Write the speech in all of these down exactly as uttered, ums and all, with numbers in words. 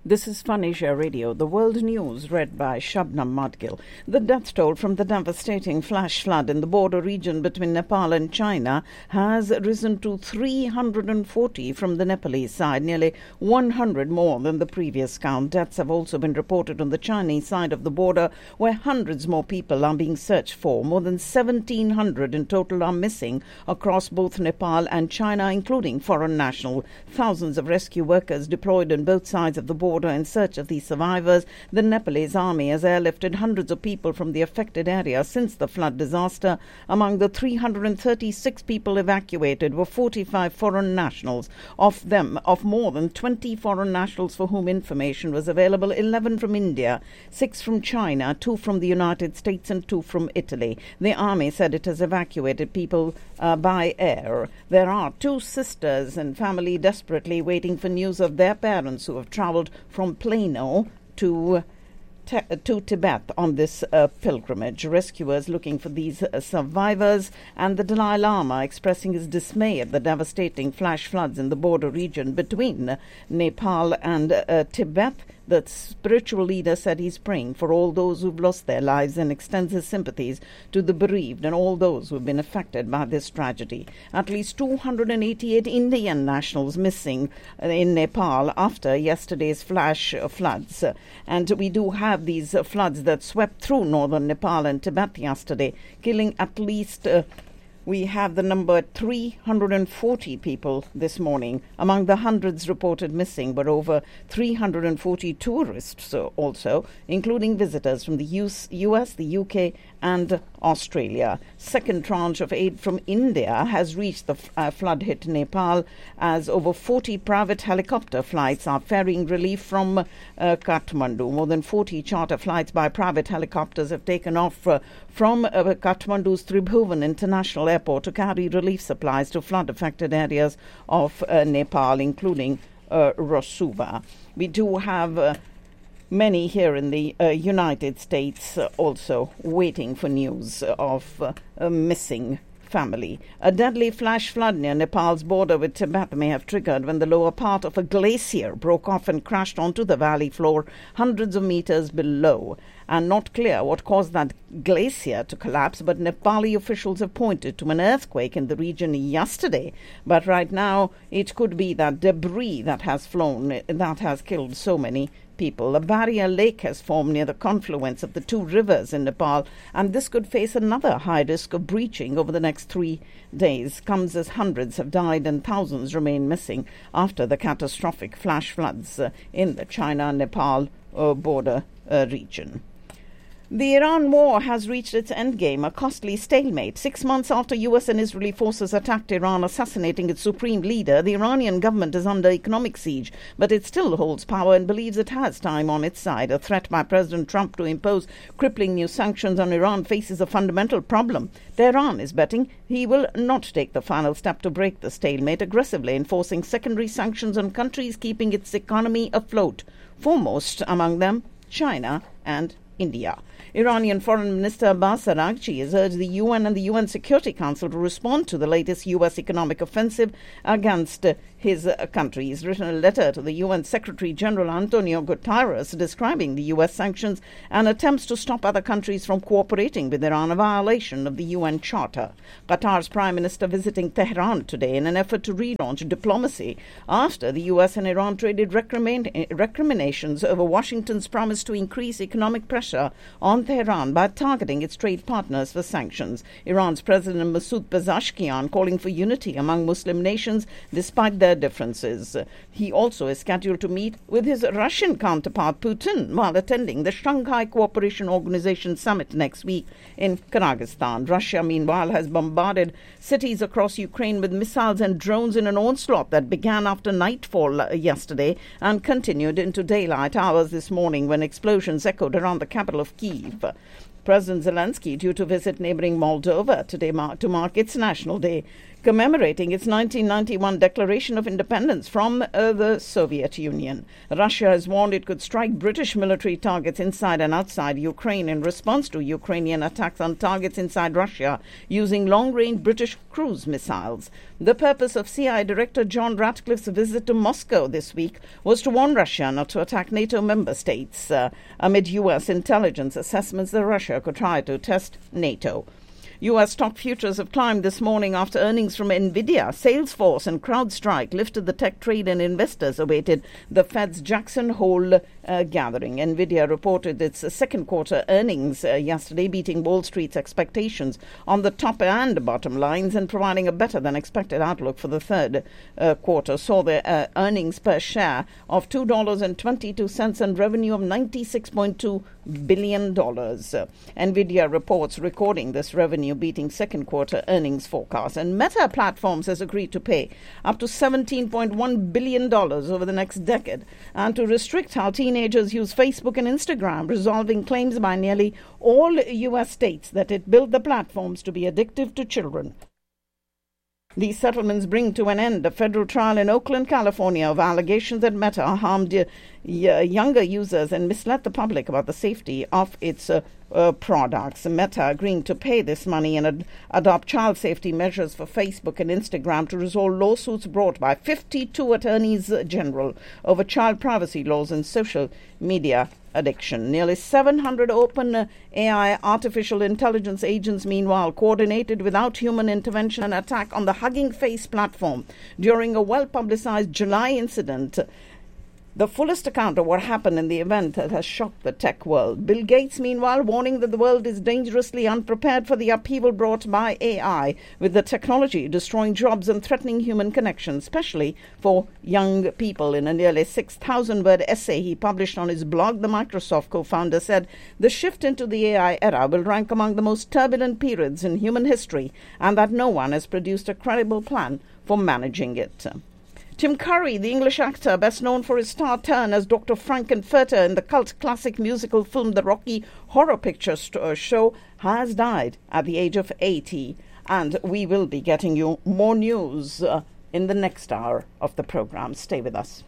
This is Fun Asia Radio, the world news read by Shabnam Madgil. The death toll from the devastating flash flood in the border region between Nepal and China has risen to three hundred forty from the Nepalese side, nearly one hundred more than the previous count. Deaths have also been reported on the Chinese side of the border, where hundreds more people are being searched for. More than seventeen hundred in total are missing across both Nepal and China, including foreign nationals. Thousands of rescue workers deployed on both sides of the border in search of these survivors. The Nepalese army has airlifted hundreds of people from the affected area since the flood disaster. Among the three hundred thirty-six people evacuated were forty-five foreign nationals. Of them, of more than twenty foreign nationals for whom information was available, eleven from India, six from China, two from the United States and two from Italy. The army said it has evacuated people uh, by air. There are two sisters and family desperately waiting for news of their parents who have travelled from Plano to to Tibet on this uh, pilgrimage. Rescuers looking for these uh, survivors, and the Dalai Lama expressing his dismay at the devastating flash floods in the border region between uh, Nepal and uh, Tibet. The spiritual leader said he's praying for all those who've lost their lives and extends his sympathies to the bereaved and all those who've been affected by this tragedy. At least two hundred eighty-eight Indian nationals missing in Nepal after yesterday's flash floods. And we do have these floods that swept through northern Nepal and Tibet yesterday, killing at least... Uh, We have the number three hundred forty people this morning. Among the hundreds reported missing were over three hundred forty tourists also, including visitors from the U S, the U K and Australia. Second tranche of aid from India has reached the uh, flood-hit Nepal as over forty private helicopter flights are ferrying relief from uh, Kathmandu. More than forty charter flights by private helicopters have taken off uh, from uh, Kathmandu's Tribhuvan International Airport to carry relief supplies to flood-affected areas of uh, Nepal, including uh, Rosuva. We do have uh, many here in the uh, United States uh, also waiting for news of uh, a missing family. A deadly flash flood near Nepal's border with Tibet may have triggered when the lower part of a glacier broke off and crashed onto the valley floor hundreds of meters below. And not clear what caused that glacier to collapse, but Nepali officials have pointed to an earthquake in the region yesterday. But right now, it could be that debris that has flown, that has killed so many people. A barrier lake has formed near the confluence of the two rivers in Nepal, and this could face another high risk of breaching over the next three days. Comes as hundreds have died and thousands remain missing after the catastrophic flash floods uh, in the China-Nepal uh, border uh, region. The Iran war has reached its endgame, a costly stalemate. Six months after U S and Israeli forces attacked Iran, assassinating its supreme leader, the Iranian government is under economic siege, but it still holds power and believes it has time on its side. A threat by President Trump to impose crippling new sanctions on Iran faces a fundamental problem. Tehran is betting he will not take the final step to break the stalemate, aggressively enforcing secondary sanctions on countries keeping its economy afloat, foremost among them China and India. Iranian Foreign Minister Abbas Araghchi has urged the U N and the U N Security Council to respond to the latest U S economic offensive against uh, his uh, country. He's written a letter to the U N Secretary General Antonio Guterres describing the U S sanctions and attempts to stop other countries from cooperating with Iran, a violation of the U N Charter. Qatar's Prime Minister visiting Tehran today in an effort to relaunch diplomacy after the U S and Iran traded recrimin- recriminations over Washington's promise to increase economic pressure on Tehran by targeting its trade partners for sanctions. Iran's President Masoud Pezeshkian calling for unity among Muslim nations despite their differences. He also is scheduled to meet with his Russian counterpart Putin while attending the Shanghai Cooperation Organization summit next week in Kyrgyzstan. Russia, meanwhile, has bombarded cities across Ukraine with missiles and drones in an onslaught that began after nightfall yesterday and continued into daylight hours this morning when explosions echoed around the capital of Kyiv. President Zelensky, due to visit neighboring Moldova today mar- to mark its National Day, commemorating its nineteen ninety-one declaration of independence from uh, the Soviet Union. Russia has warned it could strike British military targets inside and outside Ukraine in response to Ukrainian attacks on targets inside Russia using long-range British cruise missiles. The purpose of C I A Director John Ratcliffe's visit to Moscow this week was to warn Russia not to attack NATO member states uh, amid U S intelligence assessments that Russia could try to test NATO. U S stock futures have climbed this morning after earnings from Nvidia, Salesforce and CrowdStrike lifted the tech trade, and investors awaited the Fed's Jackson Hole uh, gathering. Nvidia reported its uh, second quarter earnings uh, yesterday, beating Wall Street's expectations on the top and bottom lines and providing a better than expected outlook for the third uh, quarter. Saw their uh, earnings per share of two dollars and twenty-two cents and revenue of ninety-six point two billion dollars. Uh, Nvidia reports recording this revenue beating second quarter earnings forecast, and Meta Platforms has agreed to pay up to seventeen point one billion dollars over the next decade and to restrict how teenagers use Facebook and Instagram, resolving claims by nearly all U S states that it built the platforms to be addictive to children. These settlements bring to an end a federal trial in Oakland, California, of allegations that Meta harmed uh, younger users and misled the public about the safety of its uh, uh, products. Meta agreeing to pay this money and ad- adopt child safety measures for Facebook and Instagram to resolve lawsuits brought by fifty-two attorneys general over child privacy laws and social media addiction. Nearly seven hundred open uh, A I artificial intelligence agents, meanwhile, coordinated without human intervention an attack on the Hugging Face platform during a well-publicized July incident. The fullest account of what happened in the event that has shocked the tech world. Bill Gates, meanwhile, warning that the world is dangerously unprepared for the upheaval brought by A I, with the technology destroying jobs and threatening human connection, especially for young people. In a nearly six thousand word essay he published on his blog, the Microsoft co-founder said the shift into the A I era will rank among the most turbulent periods in human history, and that no one has produced a credible plan for managing it. Tim Curry, the English actor best known for his star turn as Doctor Frankenfurter in the cult classic musical film The Rocky Horror Picture st- Show, has died at the age of eighty. And we will be getting you more news uh, in the next hour of the program. Stay with us.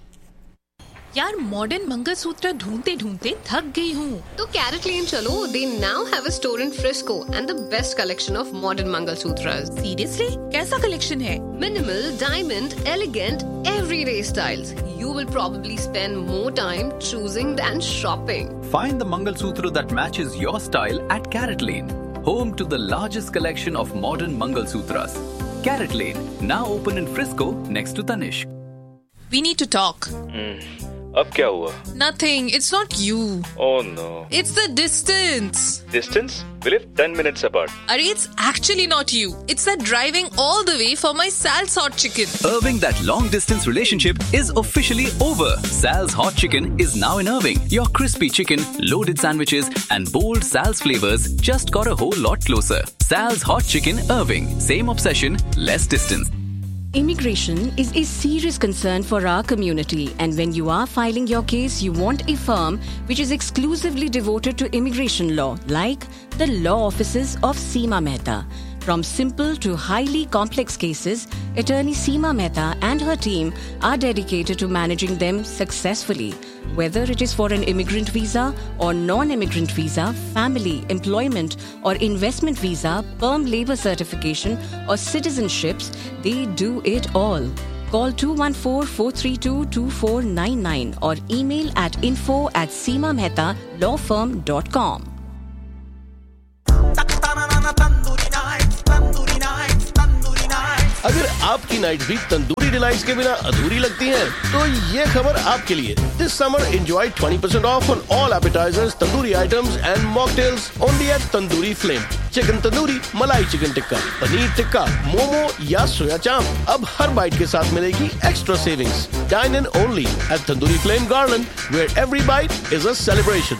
यार modern mangalsutra ढूंढते ढूंढते थक गई हूँ तो CaratLane चलो. They now have a store in Frisco and the best collection of modern Mangalsutras. Seriously? कैसा collection है? Minimal, diamond, elegant, everyday styles. You will probably spend more time choosing than shopping. Find the Mangalsutra that matches your style at CaratLane, home to the largest collection of modern Mangalsutras. CaratLane, now open in Frisco next to Tanishq. We need to talk. Hmm. अब क्या हुआ? Nothing. It's not you. Oh no. It's the distance. Distance? We live ten minutes apart. Arey, it's actually not you. It's that driving all the way for my Sal's Hot Chicken. Irving, that long distance relationship is officially over. Sal's Hot Chicken is now in Irving. Your crispy chicken, loaded sandwiches and bold Sal's flavors just got a whole lot closer. Sal's Hot Chicken, Irving. Same obsession, less distance. Immigration is a serious concern for our community, and when you are filing your case, you want a firm which is exclusively devoted to immigration law, like the law offices of Seema Mehta. From simple to highly complex cases, attorney Seema Mehta and her team are dedicated to managing them successfully. Whether it is for an immigrant visa or non-immigrant visa, family, employment or investment visa, perm labor certification or citizenships, they do it all. Call two one four, four three two, two four nine nine or email at info at seema mehta law firm dot com. अगर आपकी night भी tandoori delights के बिना अधूरी लगती है, तो ये खबर आपके लिए. This summer enjoy twenty percent off on all appetizers, tandoori items and mocktails only at Tandoori Flame. Chicken tandoori, मलाई चिकन टिक्का, पनीर टिक्का, मोमो या सोया चाप. अब हर बाइट के साथ मिलेगी extra savings. Dine in only at Tandoori Flame Garland, where every bite is a celebration.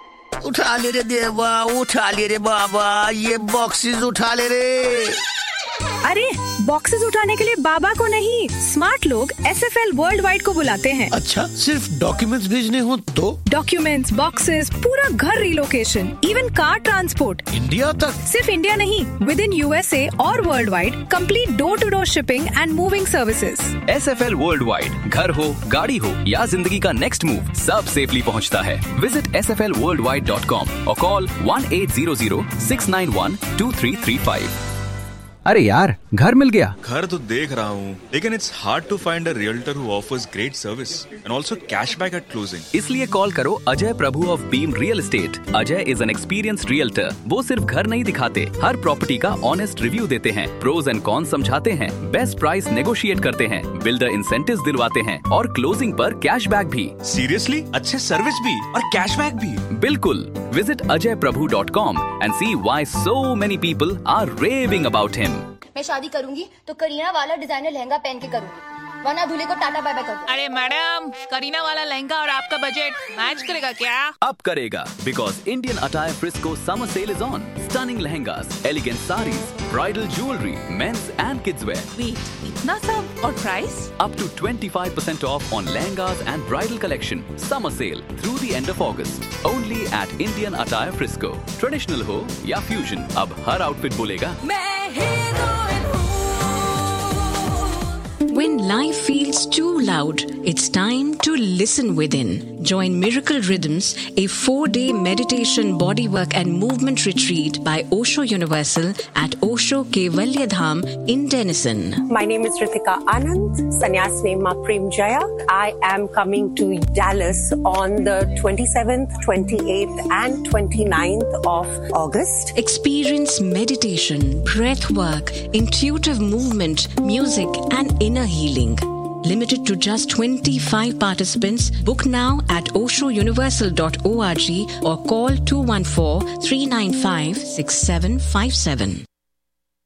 उठा ले रे देवा, उठा ले रे बाबा, ये बॉक्सेस उठा ले रे. अरे बॉक्सेस उठाने के लिए बाबा को नहीं, स्मार्ट लोग S F L world wide को बुलाते हैं। अच्छा, सिर्फ डॉक्यूमेंट्स भेजने हो तो? डॉक्यूमेंट्स, बॉक्सेस, पूरा घर relocation, even car transport India तक? सिर्फ इंडिया नहीं, with in U S A और world wide, complete door to door shipping and moving services. S F L world wide, घर हो, गाड़ी हो या जिंदगी का नेक्स्ट मूव, सब सेफली पहुंचता है। Visit S F L world wide dot com और call one eight zero zero six nine one two three three five. अरे यार, घर मिल गया। घर तो देख रहा हूँ, लेकिन it's hard to find a realtor who offers great service and also cashback eight closing. इसलिए कॉल करो अजय प्रभु of beam real estate. Ajay is an experienced realtor. वो सिर्फ घर नहीं दिखाते, हर प्रॉपर्टी का ऑनेस्ट रिव्यू देते हैं, प्रोज एंड कॉन्स समझाते हैं, बेस्ट प्राइस नेगोशिएट करते हैं, बिल्डर इंसेंटिव्स दिलवाते हैं और क्लोजिंग पर कैशबैक भी। सीरियसली? अच्छे सर्विस भी और कैशबैक भी? बिल्कुल। Visit Ajay Prabhu dot com and C why so many people are raving about him. मैं शादी करूंगी तो करीना वाला डिजाइनर लहंगा पहन के करूंगी, वरना दूल्हे को टाटा बाय बाय कर दो। अरे मैडम, करीना वाला लहंगा और आपका बजट मैच करेगा क्या? अब करेगा, because Indian attire Frisco summer sale is on. Stunning lehengas, elegant saris, bridal jewellery, mains and kids where. Wait, इतना सब और price? Up to twenty-five percent off on lehengas and bridal collection. Summer sale through the end of August. Only at Indian Attire Frisco. Traditional हो या fusion, अब हर outfit बोलेगा मैं heroine हूँ। When life feels too loud, it's time to listen within. Join Miracle Rhythms, a four-day meditation, bodywork and movement retreat by Osho Universal at Osho Kevalyadham in Denison. My name is Ritika Anand, sannyas name Ma Prem Jaya. I am coming to Dallas on the twenty-seventh, twenty-eighth and twenty-ninth of August. Experience meditation, breath work, intuitive movement, music and inner healing. Limited to just twenty-five participants. Book now at osho universal dot org or call two one four, three nine five, six seven five seven.